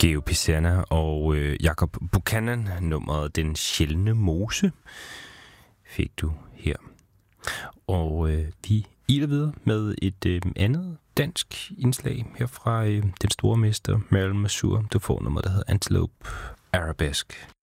Geo Pisana og Jacob Buchanan, nummeret Den Sjældne Mose, fik du her. Og vi iler videre med et andet dansk indslag her fra den store mester Marilyn Mazur. Du får nummeret, der hedder Antelope Arabesque.